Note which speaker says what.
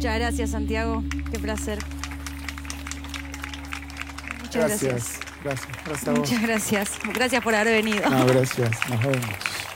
Speaker 1: Muchas gracias, Santiago. Qué placer. Muchas gracias.
Speaker 2: Gracias a vos.
Speaker 1: Muchas gracias. Gracias por haber venido.
Speaker 2: No, gracias. Nos vemos.